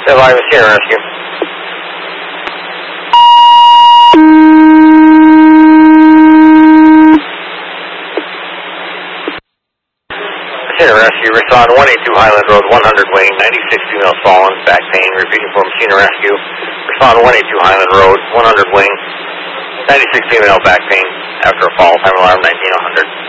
Survivor Sierra Rescue. Sierra Rescue, respond 182 Highland Road, 100 wing, 96 females fallen, back pain. Repeating for Messina Rescue. Respond 182 Highland Road, 100 wing, 96 female back pain after a fall, time alarm 1900.